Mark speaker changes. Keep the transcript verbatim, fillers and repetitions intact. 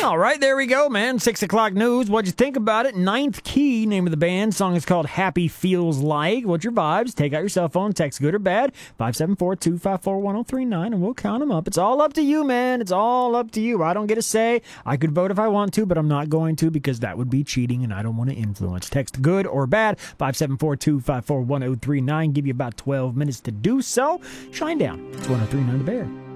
Speaker 1: All right, there we go, man. Six o'clock news. What'd you think about it? Ninth Key, name of the band. Song is called Happy Feels Like. What's your vibes? Take out your cell phone, text good or bad, five seven four, two five four, one oh three nine, and we'll count them up. It's all up to you, man. It's all up to you. I don't get a say. I could vote if I want to, but I'm not going to because that would be cheating, and I don't want to influence. Text good or bad, five seven four, two five four, one oh three nine. Give you about twelve minutes to do so. Shine down. It's one oh three nine The Bear.